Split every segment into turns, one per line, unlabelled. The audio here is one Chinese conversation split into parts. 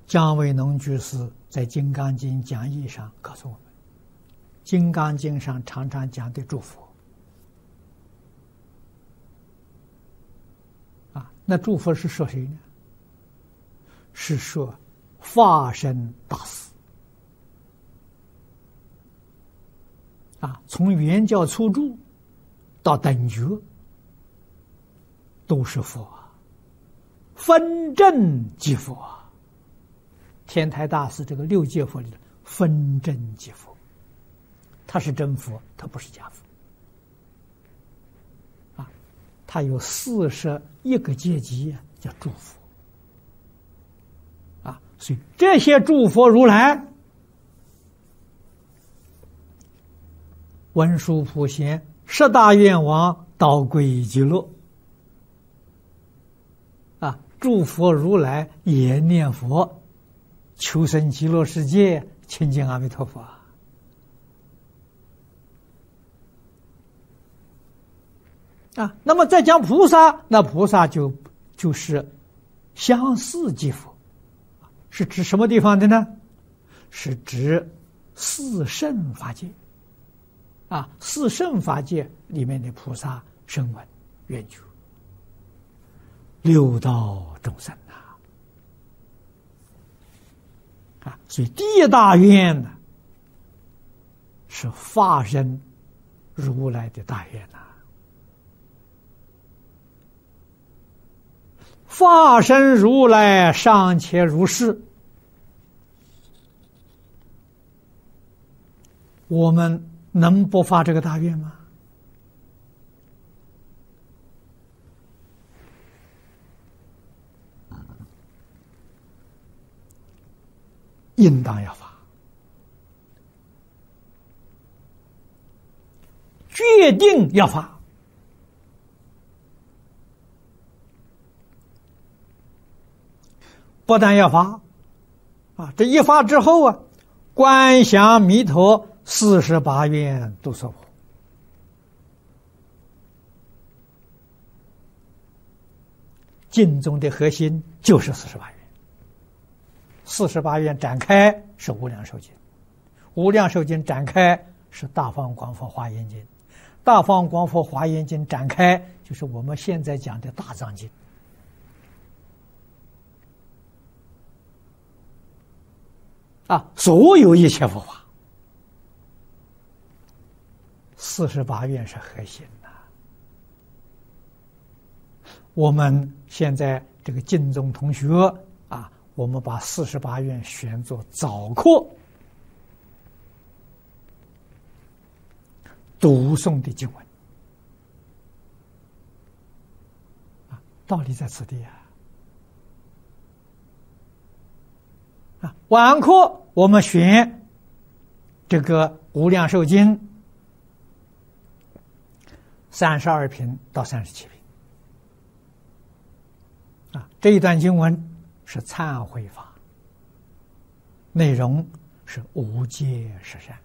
姜维农居士在《金刚经》讲义上告诉我们，《金刚经》上常常讲的诸佛那诸佛是说谁呢？是说法身大士从原教初住到等觉都是佛分正即佛天台大师这个六界佛里的分正即佛，他是真佛，他不是假佛他有41个阶级叫诸佛所以这些诸佛如来文殊普贤10大愿王导归极乐诸佛如来也念佛求生极乐世界亲近阿弥陀佛那么再讲菩萨，那菩萨就是相似即佛是指什么地方的呢？是指四圣法界四圣法界里面的菩萨声闻缘觉六道众生所以第一大愿呢是法身如来的大愿法身如来尚且如是，我们能不发这个大愿吗？应当要发，决定要发。不但要发这一发之后观想弥陀48愿都说破经中的核心就是48愿，48愿展开是无量寿经，无量寿经展开是大方广佛华严经，大方广佛华严经展开就是我们现在讲的大藏经所有一切佛法48愿是核心我们现在这个净宗同学我们把48愿选作早课读诵的经文道理在此地晚课我们选这个无量寿经32品到37品这一段经文是忏悔法，内容是无戒十善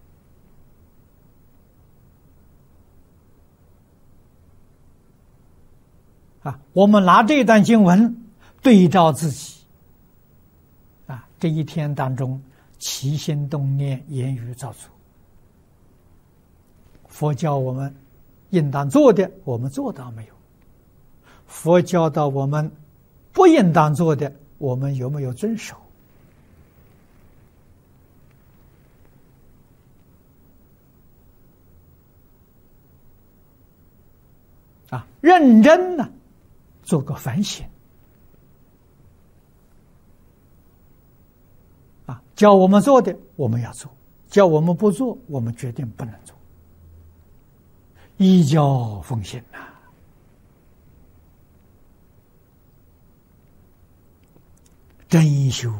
我们拿这一段经文对照自己这一天当中起心动念言语造作，佛教我们应当做的我们做到没有？佛教到我们不应当做的我们有没有遵守？认真呢做个反省教我们做的我们要做，叫我们不做我们决定不能做，依教奉行真修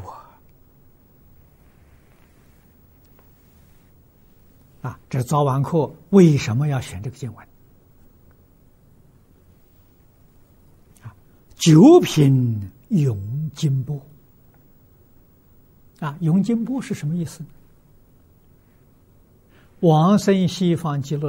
这早晚课为什么要选这个经文9品永金钵永金钵是什么意思呢？往生西方极乐